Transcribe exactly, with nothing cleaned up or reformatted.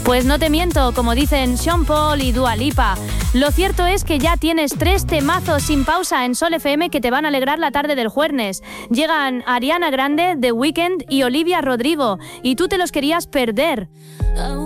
Pues no te miento, como dicen Sean Paul y Dua Lipa. Lo cierto es que ya tienes tres temazos sin pausa en Sol F M que te van a alegrar la tarde del jueves. Llegan Ariana Grande, The Weeknd y Olivia Rodrigo, y tú te los querías perder.